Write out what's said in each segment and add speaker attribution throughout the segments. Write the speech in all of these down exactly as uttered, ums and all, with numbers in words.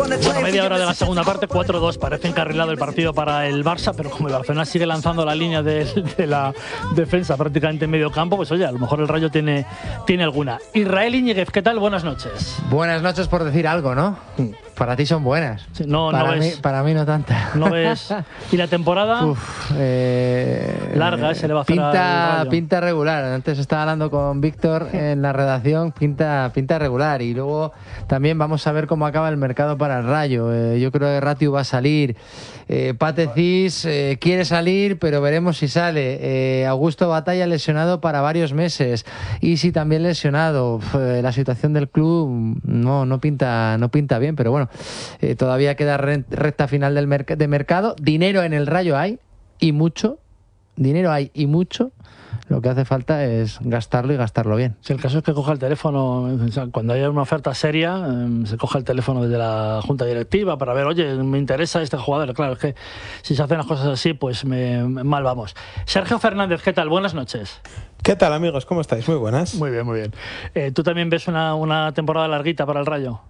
Speaker 1: Bueno, media hora de la segunda parte, cuatro dos. Parece encarrilado el partido para el Barça, pero como el Barcelona sigue lanzando la línea de, de la defensa prácticamente en medio campo, pues oye, a lo mejor el Rayo tiene, tiene alguna. Israel Iñiguez, ¿qué tal? Buenas noches.
Speaker 2: Buenas noches por decir algo, ¿no? Para ti son buenas.
Speaker 1: Sí, no,
Speaker 2: para,
Speaker 1: no
Speaker 2: mí,
Speaker 1: ves,
Speaker 2: para mí no tantas.
Speaker 1: No ves. ¿Y la temporada?
Speaker 2: Uf, eh,
Speaker 1: larga, se le va a hacer
Speaker 2: pinta,
Speaker 1: al Rayo.
Speaker 2: Pinta regular. Antes estaba hablando con Víctor en la redacción, pinta, pinta regular. Y luego también vamos a ver cómo acaba el mercado para el Rayo. Eh, yo creo que Ratiu va a salir. Eh, Pate Cis eh, quiere salir, pero veremos si sale. Eh, Augusto Batalla lesionado para varios meses. Isi también lesionado. Uf, eh, la situación del club no, no, pinta, no pinta bien, pero bueno. Eh, todavía queda recta final del merc de mercado. Dinero en el Rayo hay, y mucho. Dinero hay y mucho. Lo que hace falta es gastarlo y gastarlo bien.
Speaker 1: Si el caso es que coja el teléfono, cuando haya una oferta seria, eh, se coja el teléfono desde la junta directiva para ver, oye, me interesa este jugador. Claro, es que si se hacen las cosas así, pues me, mal vamos. Sergio Fernández, ¿qué tal? Buenas noches.
Speaker 3: ¿Qué tal, amigos? ¿Cómo estáis? Muy buenas.
Speaker 1: Muy bien, muy bien. Eh, ¿Tú también ves una, una temporada larguita para el Rayo?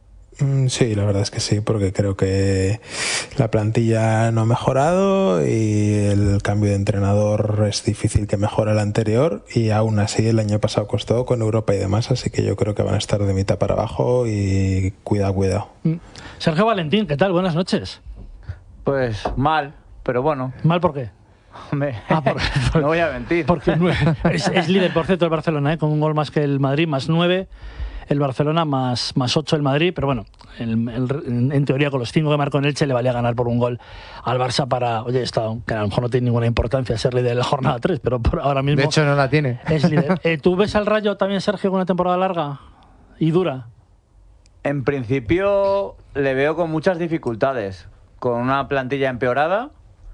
Speaker 3: Sí, la verdad es que sí, porque creo que la plantilla no ha mejorado y el cambio de entrenador es difícil que mejore el anterior, y aún así el año pasado costó con Europa y demás, así que yo creo que van a estar de mitad para abajo y cuidado, cuidado.
Speaker 1: Sergio Valentín, ¿qué tal? Buenas noches.
Speaker 4: Pues mal, pero bueno.
Speaker 1: ¿Mal por qué?
Speaker 4: Hombre,
Speaker 1: ah, por, por,
Speaker 4: no voy a mentir.
Speaker 1: Porque es, es líder, por cierto, el Barcelona, ¿eh? Con un gol más que el Madrid, más nueve. El Barcelona más, más ocho el Madrid, pero bueno, el, el, en teoría con los cinco que marcó en Elche le valía ganar por un gol al Barça para, oye, esto que a lo mejor no tiene ninguna importancia ser líder de la jornada tres, pero por ahora mismo...
Speaker 2: De hecho no la tiene.
Speaker 1: Es líder. Eh, ¿Tú ves al Rayo también, Sergio, con una temporada larga y dura?
Speaker 4: En principio le veo con muchas dificultades, con una plantilla empeorada,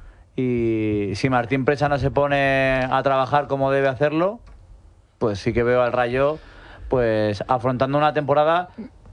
Speaker 4: y si Martín Presa no se pone a trabajar como debe hacerlo, pues sí que veo al Rayo pues afrontando una temporada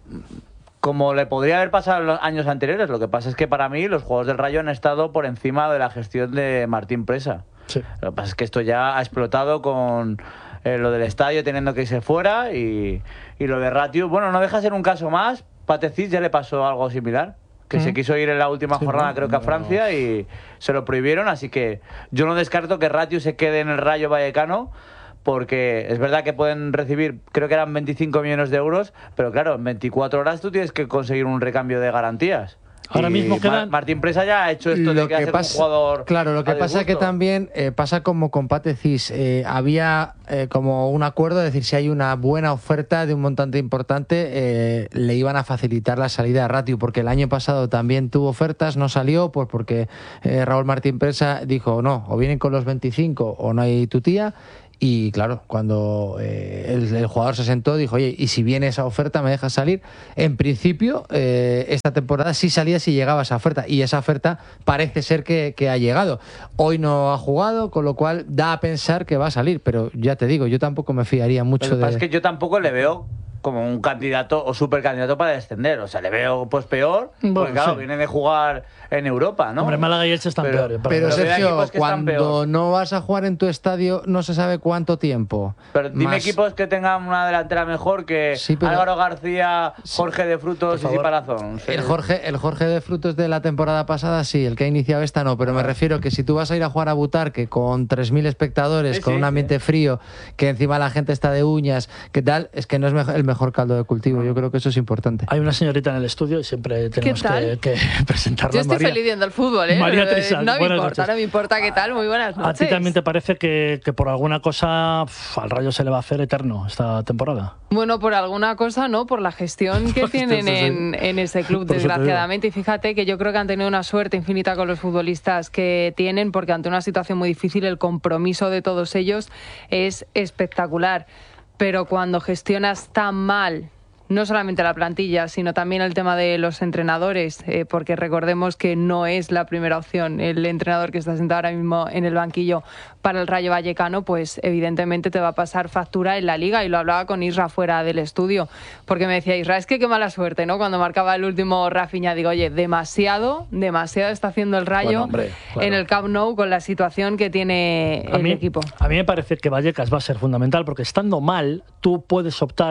Speaker 4: como le podría haber pasado en los años anteriores. Lo que pasa es que para mí los juegos del Rayo han estado por encima de la gestión de Martín Presa.
Speaker 1: Sí.
Speaker 4: Lo que pasa es que esto ya ha explotado con eh, lo del estadio teniendo que irse fuera, y, y lo de Ratiu, bueno, no deja de ser un caso más. Pate Cis ya le pasó algo similar, que ¿Mm? se quiso ir en la última sí, jornada, creo que a Francia, y se lo prohibieron, así que yo no descarto que Ratiu se quede en el Rayo Vallecano, porque es verdad que pueden recibir, creo que eran veinticinco millones de euros, pero claro, en veinticuatro horas tú tienes que conseguir un recambio de garantías.
Speaker 1: Ahora
Speaker 4: y
Speaker 1: mismo quedan...
Speaker 4: Martín Presa ya ha hecho esto de que, que pasa, un jugador.
Speaker 2: Claro, lo que pasa es que también eh, pasa como con Pate Cis. Eh, había eh, como un acuerdo, es decir, si hay una buena oferta de un montante importante, eh, le iban a facilitar la salida a Ratiu, porque el año pasado también tuvo ofertas, no salió, pues porque eh, Raúl Martín Presa dijo, no, o vienen con los veinticinco o no hay tu tía. Y claro, cuando eh, el, el jugador se sentó, dijo, oye, ¿y si viene esa oferta me dejas salir? En principio, eh, esta temporada sí salía si llegaba esa oferta, y esa oferta parece ser que, que ha llegado. Hoy no ha jugado, con lo cual da a pensar que va a salir, pero ya te digo, yo tampoco me fiaría mucho
Speaker 4: Lo que
Speaker 2: de...
Speaker 4: pasa es que yo tampoco le veo como un candidato o supercandidato para descender. O sea, le veo pues peor, bueno, porque claro, sí, viene de jugar en Europa, ¿no?
Speaker 1: Hombre, Málaga y Elche están
Speaker 2: pero,
Speaker 1: peores.
Speaker 2: Pero, pero Sergio, cuando no vas a jugar en tu estadio, no se sabe cuánto tiempo.
Speaker 4: Pero dime Más... equipos que tengan una delantera mejor que sí, pero... Álvaro García, Jorge de Frutos y Ciparazón.
Speaker 2: Sí. El Jorge, el Jorge de Frutos de la temporada pasada, sí, el que ha iniciado esta no, pero ah. me refiero que si tú vas a ir a jugar a Butarque con tres mil espectadores, sí, con sí, un ambiente sí. frío, que encima la gente está de uñas, ¿qué tal? Es que no es el mejor mejor caldo de cultivo. Yo creo que eso es importante.
Speaker 1: Hay una señorita en el estudio y siempre tenemos que, que presentarla.
Speaker 5: Yo estoy
Speaker 1: María,
Speaker 5: feliz viendo el fútbol, ¿eh?
Speaker 1: María Trisal,
Speaker 5: no me
Speaker 1: buenas
Speaker 5: importa,
Speaker 1: noches.
Speaker 5: no me importa qué tal. Muy buenas noches.
Speaker 1: ¿A ti también te parece que, que por alguna cosa pff, al Rayo se le va a hacer eterno esta temporada?
Speaker 5: Bueno, por alguna cosa no, por la gestión que tienen en, en ese club, desgraciadamente. Y fíjate que yo creo que han tenido una suerte infinita con los futbolistas que tienen, porque ante una situación muy difícil el compromiso de todos ellos es espectacular. Pero cuando gestionas tan mal, no solamente la plantilla, sino también el tema de los entrenadores, eh, porque recordemos que no es la primera opción el entrenador que está sentado ahora mismo en el banquillo para el Rayo Vallecano, pues evidentemente te va a pasar factura en la Liga. Y lo hablaba con Isra fuera del estudio, porque me decía, Isra, es que qué mala suerte, ¿no? Cuando marcaba el último Rafinha, digo, oye, demasiado, demasiado está haciendo el Rayo, bueno, hombre, claro, en el Camp Nou con la situación que tiene
Speaker 1: a
Speaker 5: el
Speaker 1: mí,
Speaker 5: equipo.
Speaker 1: A mí me parece que Vallecas va a ser fundamental, porque estando mal, tú puedes optar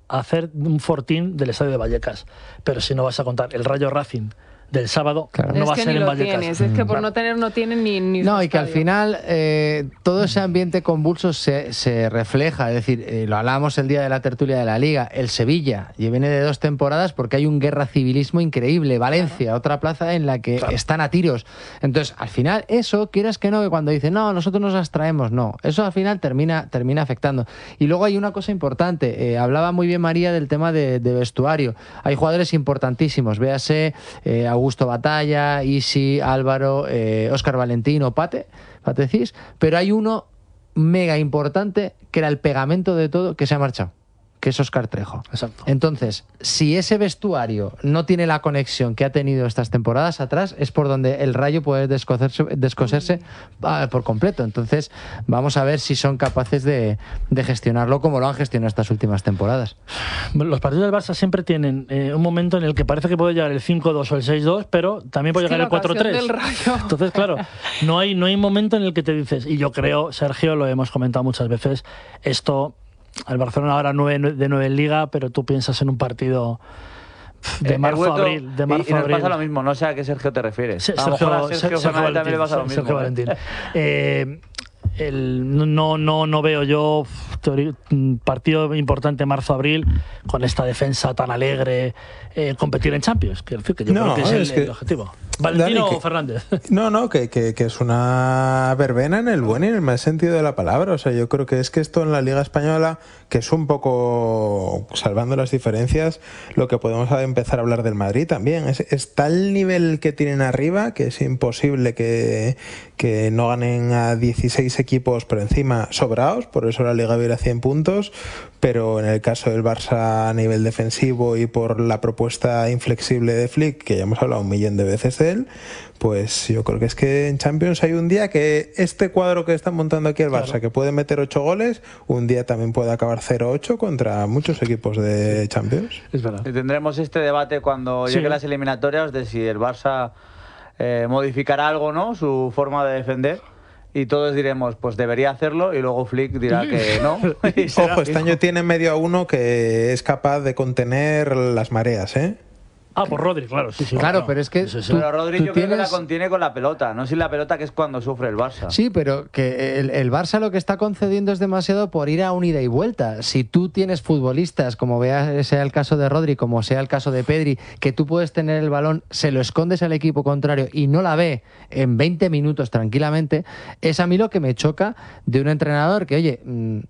Speaker 1: a hacer un fortín del estadio de Vallecas. Pero si no vas a contar el Rayo Racing del sábado, claro, no
Speaker 5: es
Speaker 1: va
Speaker 5: que
Speaker 1: a ser
Speaker 5: ni
Speaker 1: en
Speaker 5: lo
Speaker 1: Vallecas.
Speaker 5: Tienes. Es que por no tener no tienen ni, ni
Speaker 2: No, y que
Speaker 5: estadio.
Speaker 2: al final eh, todo ese ambiente convulso se, se refleja. Es decir, eh, lo hablábamos el día de la tertulia de la Liga. El Sevilla y viene de dos temporadas porque hay un guerra civilismo increíble. Valencia, claro. Otra plaza en la que claro. están a tiros. Entonces, al final, eso, quieras que no, que cuando dicen, no, nosotros nos abstraemos, no. Eso al final termina, termina afectando. Y luego hay una cosa importante. Eh, hablaba muy bien María del tema de, de vestuario. Hay jugadores importantísimos. Véase eh, Augusto Batalla, Isi, Álvaro, eh, Óscar Valentino, Pate, Patecís, pero hay uno mega importante que era el pegamento de todo que se ha marchado, que es Óscar Trejo.
Speaker 1: Exacto.
Speaker 2: Entonces, si ese vestuario no tiene la conexión que ha tenido estas temporadas atrás, es por donde el Rayo puede descoserse, descoserse uh, por completo. Entonces, vamos a ver si son capaces de, de gestionarlo como lo han gestionado estas últimas temporadas.
Speaker 1: Los partidos del Barça siempre tienen eh, un momento en el que parece que puede llegar el cinco dos o el seis dos, pero también puede es llegar el cuatro tres. Entonces, claro, no hay, no hay momento en el que te dices, y yo creo, Sergio, lo hemos comentado muchas veces, esto... El Barcelona ahora nueve de nueve en Liga, pero tú piensas en un partido de marzo a abril. De marzo
Speaker 4: y, y nos
Speaker 1: abril.
Speaker 4: pasa lo mismo, no sé a qué Sergio te refieres.
Speaker 1: Se,
Speaker 4: a lo
Speaker 1: Sergio,
Speaker 4: mejor a Sergio,
Speaker 1: Sergio Valentín,
Speaker 4: también le pasa lo mismo.
Speaker 1: Sergio Valentín. Eh, el, no, no, no veo yo teoría, partido importante marzo-abril con esta defensa tan alegre, eh, competir en Champions. Que, que yo
Speaker 3: no,
Speaker 1: creo que es,
Speaker 3: es
Speaker 1: el,
Speaker 3: que,
Speaker 1: el objetivo. ¿Valentino
Speaker 3: Dani,
Speaker 1: o Fernández?
Speaker 3: No, no, que, que, que es una verbena en el buen y en el mal sentido de la palabra. O sea, yo creo que es que esto en la Liga Española, que es un poco, salvando las diferencias, lo que podemos empezar a hablar del Madrid también. Es, es tal nivel que tienen arriba que es imposible que, que no ganen a dieciséis equipos por encima sobrados, por eso la Liga viera cien puntos, pero en el caso del Barça a nivel defensivo y por la propuesta inflexible de Flick, que ya hemos hablado un millón de veces de él, pues yo creo que es que en Champions hay un día que este cuadro que están montando aquí el Barça, claro, que puede meter ocho goles, un día también puede acabar cero ocho contra muchos equipos de Champions.
Speaker 1: Es verdad.
Speaker 4: Y tendremos este debate cuando sí. lleguen las eliminatorias de si el Barça eh, modificará algo, ¿no? Su forma de defender. Y todos diremos, pues debería hacerlo, y luego Flick dirá que no.
Speaker 3: Ojo, este año tiene medio a uno que es capaz de contener las mareas, ¿eh?
Speaker 1: Ah, por Rodri, claro, sí, sí.
Speaker 2: Claro,
Speaker 1: claro.
Speaker 2: pero es que...
Speaker 1: Sí, sí.
Speaker 2: Tú,
Speaker 4: pero Rodri
Speaker 2: tú
Speaker 4: yo
Speaker 2: tienes...
Speaker 4: creo que la contiene con la pelota, no sin la pelota, que es cuando sufre el Barça.
Speaker 2: Sí, pero que el, el Barça lo que está concediendo es demasiado por ir a un ida y vuelta. Si tú tienes futbolistas, como vea, sea el caso de Rodri, como sea el caso de Pedri, que tú puedes tener el balón, se lo escondes al equipo contrario y no la ve en veinte minutos tranquilamente, es a mí lo que me choca de un entrenador que, oye... Mmm,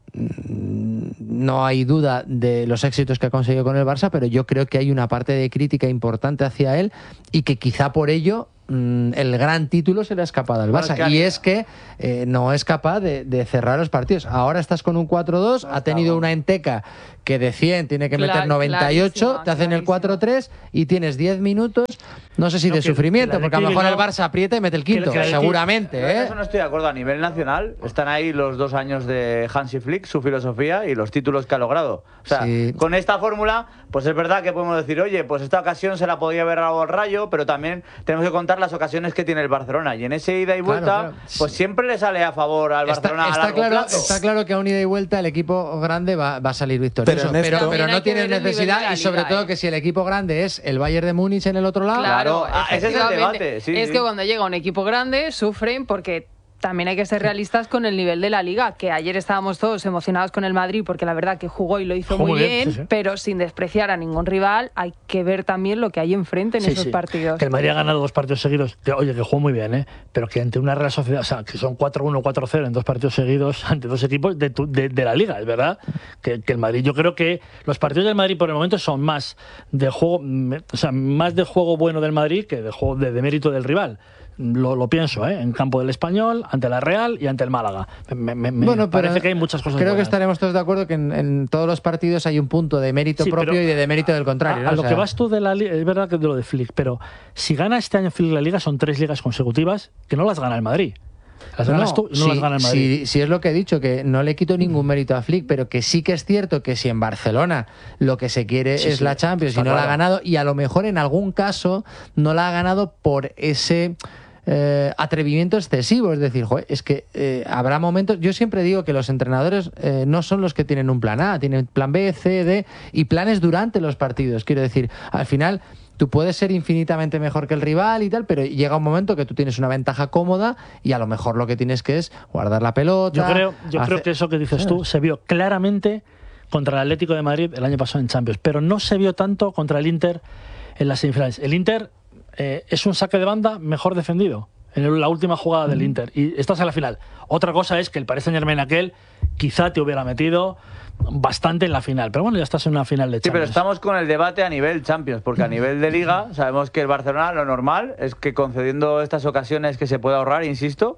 Speaker 2: no hay duda de los éxitos que ha conseguido con el Barça, pero yo creo que hay una parte de crítica importante hacia él y que quizá por ello mmm, el gran título se le ha escapado al Barça. Bueno, es que y es que eh, no es capaz de, de cerrar los partidos. Ahora estás con un cuatro dos, no, ha tenido una Enteca que de cien tiene que meter Clar, noventa y ocho, te hacen clarísima. El cuatro tres y tienes diez minutos, no sé si no, de que, sufrimiento, que porque a lo mejor no, el Barça aprieta y mete el quinto, que, que seguramente. ¿eh?
Speaker 4: Eso no estoy de acuerdo. A nivel nacional están ahí los dos años de Hansi Flick, su filosofía y los títulos que ha logrado. O sea, sí. Con esta fórmula, pues es verdad que podemos decir, oye, pues esta ocasión se la podía haber dado al Rayo, pero también tenemos que contar las ocasiones que tiene el Barcelona. Y en ese ida y vuelta, claro, claro. pues siempre le sale a favor al
Speaker 2: está,
Speaker 4: Barcelona
Speaker 2: está
Speaker 4: a largo
Speaker 2: claro,
Speaker 4: plazo.
Speaker 2: Está claro que a un ida y vuelta el equipo grande va, va a salir victorioso. Pero, pero, pero, pero no tienes necesidad, y sobre todo que si el equipo grande es el Bayern de Múnich en el otro lado.
Speaker 4: Claro, ah, ese es el debate. Sí,
Speaker 5: es
Speaker 4: sí.
Speaker 5: que cuando llega un equipo grande sufren porque... También hay que ser realistas con el nivel de la Liga, que ayer estábamos todos emocionados con el Madrid porque la verdad que jugó y lo hizo muy bien, bien sí, sí. pero sin despreciar a ningún rival, hay que ver también lo que hay enfrente en sí, esos sí. partidos.
Speaker 1: Que el Madrid ha ganado dos partidos seguidos, que, oye, que jugó muy bien, ¿eh? Pero que ante una Real Sociedad, o sea, que son cuatro uno, cuatro cero en dos partidos seguidos ante dos equipos de, tu, de, de la Liga, es verdad. Que, que el Madrid, yo creo que los partidos del Madrid por el momento son más de juego, o sea, más de juego bueno del Madrid que de juego de, de mérito del rival. Lo, lo pienso, ¿eh? En campo del Español, ante la Real y ante el Málaga. Me, me, me bueno, parece que hay muchas cosas
Speaker 2: Creo
Speaker 1: buenas.
Speaker 2: que estaremos todos de acuerdo que en, en todos los partidos hay un punto de mérito sí, propio y de demérito del contrario.
Speaker 1: A,
Speaker 2: ¿no?
Speaker 1: a lo
Speaker 2: o sea...
Speaker 1: que vas tú de la Liga, es verdad que de lo de Flick, pero si gana este año Flick la Liga, son tres ligas consecutivas que no las gana el Madrid. Las ganas no, tú y no
Speaker 2: sí,
Speaker 1: las gana el Madrid.
Speaker 2: Sí, sí, es lo que he dicho, que no le quito ningún mérito a Flick, pero que sí que es cierto que si en Barcelona lo que se quiere sí, es sí, la Champions y no claro. la ha ganado, y a lo mejor en algún caso no la ha ganado por ese... eh, atrevimiento excesivo. Es decir, joder, es que eh, habrá momentos... Yo siempre digo que los entrenadores eh, no son los que tienen un plan A, tienen plan B, C, D y planes durante los partidos. Quiero decir, al final... Tú puedes ser infinitamente mejor que el rival y tal, pero llega un momento que tú tienes una ventaja cómoda y a lo mejor lo que tienes que es guardar la pelota.
Speaker 1: Yo creo, yo
Speaker 2: hacer...
Speaker 1: creo que eso que dices tú se vio claramente contra el Atlético de Madrid el año pasado en Champions, pero no se vio tanto contra el Inter en las semifinales. El Inter eh, es un saque de banda mejor defendido en la última jugada del Inter y estás en la final. Otra cosa es que el Paris Saint-Germain aquel quizá te hubiera metido bastante en la final, pero bueno, ya estás en una final de Champions.
Speaker 4: Sí, pero estamos con el debate a nivel Champions, porque a nivel de Liga sabemos que el Barcelona lo normal es que concediendo estas ocasiones que se puede ahorrar, insisto,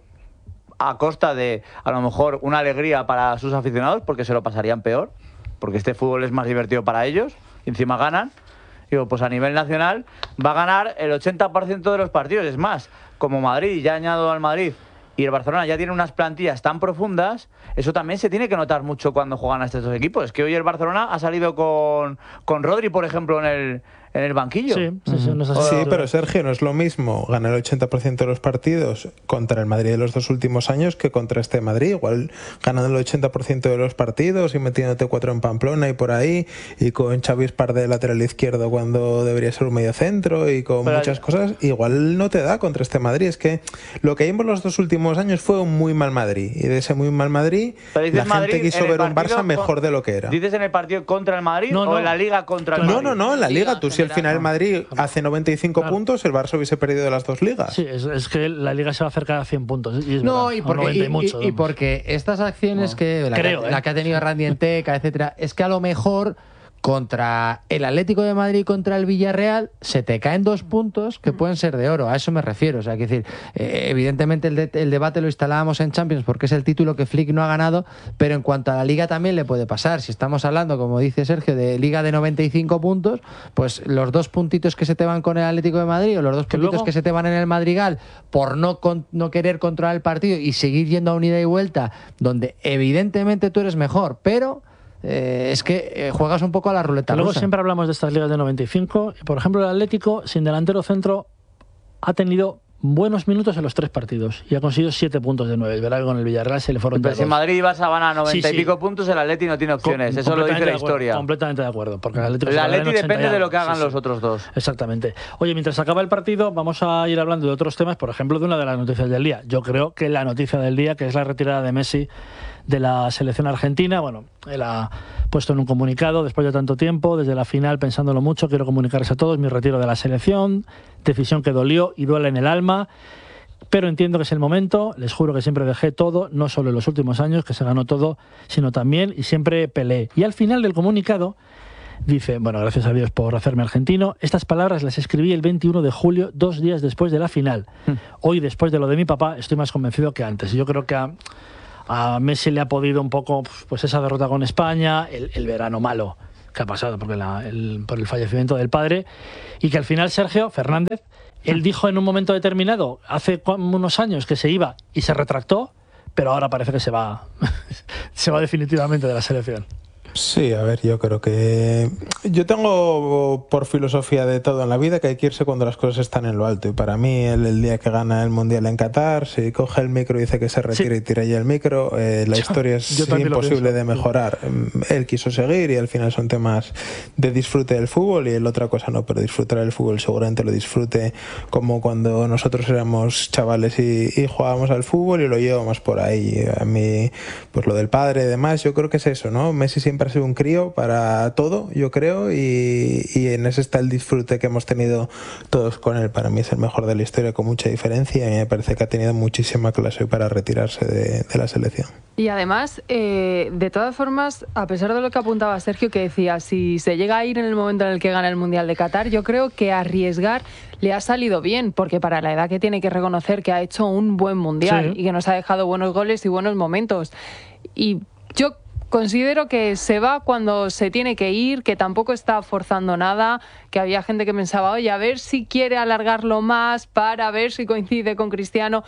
Speaker 4: a costa de a lo mejor una alegría para sus aficionados, porque se lo pasarían peor, porque este fútbol es más divertido para ellos, y encima ganan. Digo, pues a nivel nacional va a ganar el ochenta por ciento de los partidos, es más, como Madrid, ya añado al Madrid, y el Barcelona ya tiene unas plantillas tan profundas, eso también se tiene que notar mucho cuando juegan a estos dos equipos. Es que hoy el Barcelona ha salido con, con Rodri, por ejemplo, en el, en el banquillo.
Speaker 1: Sí, sí, sí, no es así.
Speaker 3: Sí, pero Sergio, no es lo mismo ganar el ochenta por ciento de los partidos contra el Madrid de los dos últimos años que contra este Madrid. Igual ganando el ochenta por ciento de los partidos y metiéndote cuatro en Pamplona y por ahí, y con Xavi Espar de lateral izquierdo cuando debería ser un medio centro y con pero muchas cosas, igual no te da contra este Madrid. Es que lo que vimos los dos últimos años fue un muy mal Madrid, y de ese muy mal Madrid la
Speaker 4: Madrid,
Speaker 3: gente quiso ver un Barça mejor de lo que era.
Speaker 4: ¿Dices en el partido contra el Madrid
Speaker 1: no, no.
Speaker 4: o en la Liga contra el
Speaker 3: no,
Speaker 4: Madrid?
Speaker 3: No, no, no, en la Liga. Tú si al final el Madrid hace noventa y cinco
Speaker 1: claro.
Speaker 3: puntos, el Barça hubiese perdido de las dos ligas.
Speaker 1: Sí, es, es que la Liga se va a acercar a cien puntos. Y es
Speaker 2: no,
Speaker 1: verdad,
Speaker 2: y porque, y, y, mucho, y porque estas acciones no. que, la,
Speaker 1: Creo,
Speaker 2: que
Speaker 1: ¿eh?
Speaker 2: la que ha tenido Randy Enteca, etcétera, es que a lo mejor contra el Atlético de Madrid y contra el Villarreal se te caen dos puntos que pueden ser de oro, a eso me refiero. O sea, que decir, eh, evidentemente el, de, el debate lo instalábamos en Champions porque es el título que Flick no ha ganado, pero en cuanto a la Liga también le puede pasar. Si estamos hablando, como dice Sergio, de Liga de noventa y cinco puntos, pues los dos puntitos que se te van con el Atlético de Madrid o los dos puntitos luego... que se te van en el Madrigal por no, con, no querer controlar el partido y seguir yendo a un ida y vuelta, donde evidentemente tú eres mejor, pero... Eh, es que eh, juegas un poco a la ruleta
Speaker 1: Luego
Speaker 2: rusa.
Speaker 1: Siempre hablamos de estas ligas de noventa y cinco. Por ejemplo, el Atlético, sin delantero centro, ha tenido buenos minutos en los tres partidos y ha conseguido siete puntos de nueve. Verá que con el Villarreal se le fueron
Speaker 4: Pero si Madrid y Barça van a noventa
Speaker 1: sí,
Speaker 4: y
Speaker 1: sí.
Speaker 4: pico puntos, el Atleti no tiene opciones. Eso lo dice la historia.
Speaker 1: Completamente de acuerdo. Porque el Atleti,
Speaker 4: el Atleti depende de lo que hagan
Speaker 1: sí,
Speaker 4: los
Speaker 1: sí.
Speaker 4: otros dos.
Speaker 1: Exactamente. Oye, mientras acaba el partido, vamos a ir hablando de otros temas. Por ejemplo, de una de las noticias del día. Yo creo que la noticia del día, que es la retirada de Messi de la selección argentina. Bueno, él ha puesto en un comunicado, después de tanto tiempo, desde la final, pensándolo mucho, quiero comunicarles a todos mi retiro de la selección, decisión que dolió y duele en el alma, pero entiendo que es el momento, les juro que siempre dejé todo, no solo en los últimos años, que se ganó todo, sino también, y siempre peleé. Y al final del comunicado dice, bueno, gracias a Dios por hacerme argentino, estas palabras las escribí el veintiuno de julio, dos días después de la final. Hmm. Hoy, después de lo de mi papá, estoy más convencido que antes. Yo creo que a... A Messi le ha podido un poco pues esa derrota con España, el, el verano malo que ha pasado porque la, el, por el fallecimiento del padre, y que al final Sergio Fernández, él dijo en un momento determinado, hace unos años, que se iba y se retractó, pero ahora parece que se va, se va definitivamente de la selección.
Speaker 3: Sí, a ver, yo creo que... Yo tengo por filosofía de todo en la vida que hay que irse cuando las cosas están en lo alto. Y para mí, el, el día que gana el Mundial en Qatar, si coge el micro y dice que se retira sí. y tira ya el micro, eh, la yo, historia es imposible de mejorar. Sí. Él quiso seguir y al final son temas de disfrute del fútbol y el otra cosa no, pero disfrutar del fútbol seguramente lo disfrute como cuando nosotros éramos chavales y, y jugábamos al fútbol y lo llevamos por ahí. A mí, pues lo del padre y demás, yo creo que es eso, ¿no? Messi siempre ha sido un crío para todo, yo creo, y, y en ese está el disfrute que hemos tenido todos con él. Para mí es el mejor de la historia con mucha diferencia y a mí me parece que ha tenido muchísima clase para retirarse de, de la selección.
Speaker 5: Y además, eh, de todas formas, a pesar de lo que apuntaba Sergio, que decía, si se llega a ir en el momento en el que gana el Mundial de Qatar, yo creo que arriesgar le ha salido bien, porque para la edad que tiene que reconocer que ha hecho un buen Mundial sí. y que nos ha dejado buenos goles y buenos momentos. Y yo considero que se va cuando se tiene que ir, que tampoco está forzando nada, que había gente que pensaba, oye, a ver si quiere alargarlo más para ver si coincide con Cristiano.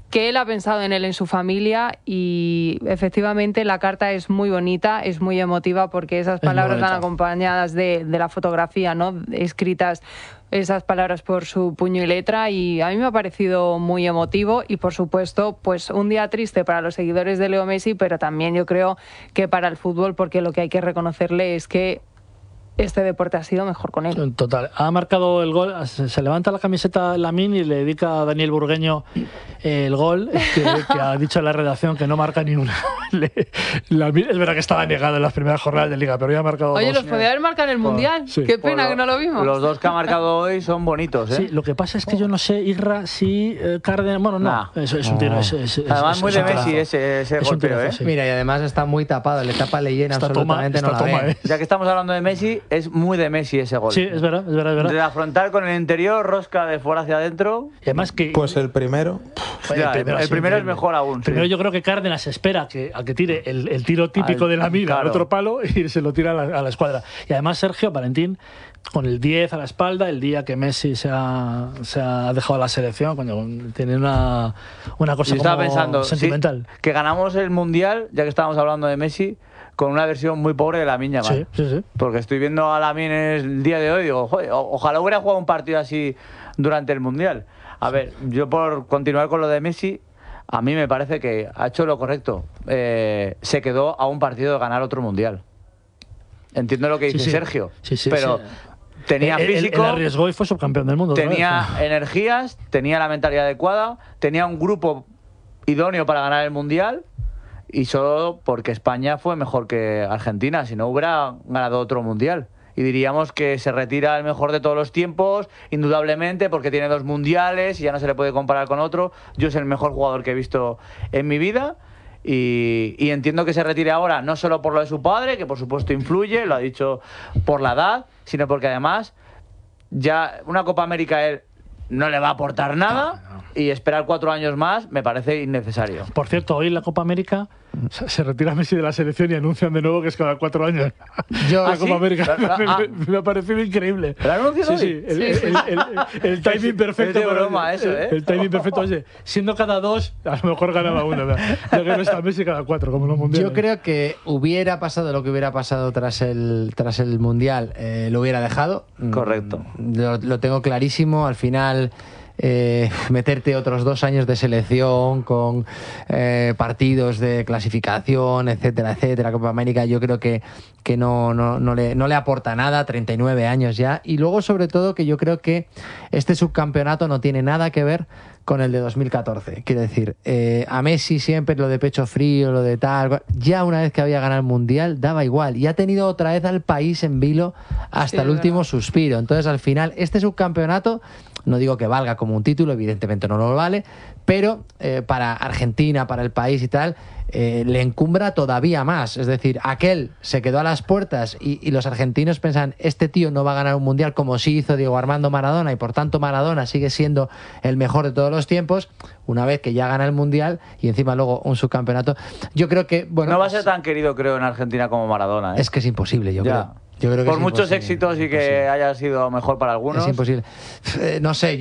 Speaker 5: que él ha pensado en él, en su familia, y efectivamente la carta es muy bonita, es muy emotiva, porque esas palabras van acompañadas de, de la fotografía, ¿no? Escritas esas palabras por su puño y letra, y a mí me ha parecido muy emotivo, y por supuesto pues un día triste para los seguidores de Leo Messi, pero también yo creo que para el fútbol, porque lo que hay que reconocerle es que este deporte ha sido mejor con él.
Speaker 1: Total. Ha marcado el gol, se, se levanta la camiseta Lamine y le dedica a Daniel Burgueño eh, el gol, que, que ha dicho en la redacción que no marca ni una. Le, Lamine, es verdad que estaba negado en las primeras jornadas de Liga, pero ya ha marcado
Speaker 5: Oye,
Speaker 1: dos.
Speaker 5: los podía haber marcado en el Mundial. Sí. Qué pena
Speaker 4: Pues
Speaker 5: que no lo vimos.
Speaker 4: Los dos que ha marcado hoy son bonitos, ¿eh?
Speaker 1: Sí, lo que pasa es que yo no sé, Irra, si eh, Cárdenas... Bueno, no,
Speaker 4: nah.
Speaker 1: es, es un tiro. Es, es,
Speaker 4: Además,
Speaker 1: es,
Speaker 4: muy
Speaker 1: es
Speaker 4: de
Speaker 1: un
Speaker 4: Messi
Speaker 1: tirazo.
Speaker 4: ese, ese
Speaker 1: Es un
Speaker 4: golpeo,
Speaker 1: tirazo,
Speaker 4: ¿eh?
Speaker 1: sí.
Speaker 2: Mira, y además está muy tapado, le tapa leyenda
Speaker 1: Esta
Speaker 2: absolutamente,
Speaker 1: toma,
Speaker 2: no
Speaker 1: esta
Speaker 2: la
Speaker 1: toma,
Speaker 2: ve.
Speaker 1: ¿eh?
Speaker 4: Ya que estamos hablando de Messi, es muy de Messi ese gol.
Speaker 1: Sí, es verdad, es verdad, es verdad.
Speaker 4: De afrontar con el interior, rosca de fuera hacia adentro.
Speaker 1: Y además que...
Speaker 3: Pues el primero.
Speaker 4: Ya, el primero, el primero es mejor aún.
Speaker 1: Primero
Speaker 4: sí.
Speaker 1: yo creo que Cárdenas espera que, a que tire el, el tiro típico
Speaker 4: Al-
Speaker 1: de la mida al
Speaker 4: claro.
Speaker 1: otro palo y se lo tira a la, a la escuadra. Y además Sergio Valentín, con el diez a la espalda, el día que Messi se ha, se ha dejado a la selección, coño, tiene una, una cosa
Speaker 4: Yo estaba
Speaker 1: como
Speaker 4: pensando
Speaker 1: sentimental.
Speaker 4: sí, que ganamos el Mundial, ya que estábamos hablando de Messi, con una versión muy pobre de Lamine Yamal.
Speaker 1: Sí, sí, sí.
Speaker 4: Porque estoy viendo a Lamine el día de hoy y digo, joder, o- ojalá hubiera jugado un partido así durante el Mundial. A ver, yo por continuar con lo de Messi, a mí me parece que ha hecho lo correcto. Eh, se quedó a un partido de ganar otro Mundial. Entiendo lo que dice
Speaker 1: Sí, sí.
Speaker 4: Sergio,
Speaker 1: Sí, sí,
Speaker 4: pero
Speaker 1: sí.
Speaker 4: tenía
Speaker 1: Él- él-
Speaker 4: físico,
Speaker 1: él arriesgó y fue subcampeón del mundo. otra
Speaker 4: tenía
Speaker 1: vez.
Speaker 4: energías, tenía la mentalidad adecuada, tenía un grupo idóneo para ganar el Mundial, y solo porque España fue mejor que Argentina, si no hubiera ganado otro Mundial. Y diríamos que se retira el mejor de todos los tiempos, indudablemente, porque tiene dos mundiales y ya no se le puede comparar con otro. Yo es el mejor jugador que he visto en mi vida. Y, y entiendo que se retire ahora, no solo por lo de su padre, que por supuesto influye, lo ha dicho por la edad, sino porque además ya una Copa América a él no le va a aportar nada,
Speaker 1: No, no.
Speaker 4: y esperar cuatro años más me parece innecesario.
Speaker 1: Por cierto, hoy en la Copa América se se retira Messi de la selección y anuncian de nuevo que es cada cuatro años.
Speaker 2: Yo-
Speaker 1: la
Speaker 4: ¿Ah,
Speaker 1: Copa
Speaker 4: sí?
Speaker 1: América.
Speaker 4: Ah, ah.
Speaker 1: me, me ha parecido increíble.
Speaker 4: ¿Lo han anunciado
Speaker 1: Sí,
Speaker 4: hoy?
Speaker 1: sí, el, el- el- el- el timing perfecto.
Speaker 4: Es de
Speaker 1: para-
Speaker 4: broma eso, ¿eh?
Speaker 1: El timing perfecto. Oye, siendo cada dos, a lo mejor ganaba uno. ¿verdad? Ya que no está Messi cada cuatro, como los mundiales.
Speaker 2: Yo creo que hubiera pasado lo que hubiera pasado tras el, tras el Mundial, eh, lo hubiera dejado.
Speaker 4: Correcto.
Speaker 2: Mm, Lo, lo tengo clarísimo. Al final, eh, meterte otros dos años de selección con eh, partidos de clasificación, etcétera, etcétera, Copa América, yo creo que, que no, no, no, le, no le aporta nada, treinta y nueve años ya. Y luego, sobre todo, que yo creo que este subcampeonato no tiene nada que ver con el de dos mil catorce. Quiero decir, eh, a Messi siempre lo de pecho frío, lo de tal, ya una vez que había ganado el Mundial, daba igual. Y ha tenido otra vez al país en vilo hasta
Speaker 5: Sí,
Speaker 2: el
Speaker 5: es
Speaker 2: último
Speaker 5: verdad.
Speaker 2: suspiro. Entonces, al final, este subcampeonato, no digo que valga como un título, evidentemente no lo vale, pero eh, para Argentina, para el país y tal, eh, le encumbra todavía más. Es decir, aquel se quedó a las puertas y, y los argentinos pensan, este tío no va a ganar un mundial como sí hizo Diego Armando Maradona, y por tanto Maradona sigue siendo el mejor de todos los tiempos. Una vez que ya gana el mundial y encima luego un subcampeonato, yo creo que, bueno,
Speaker 4: No va a ser tan querido, creo, en Argentina como Maradona, ¿eh?
Speaker 2: es que es imposible, yo
Speaker 4: Ya.
Speaker 2: creo. Yo creo que
Speaker 4: Por
Speaker 2: es
Speaker 4: muchos
Speaker 2: imposible,
Speaker 4: éxitos y que
Speaker 2: imposible.
Speaker 4: haya sido mejor para algunos.
Speaker 2: Es imposible. Eh, no sé.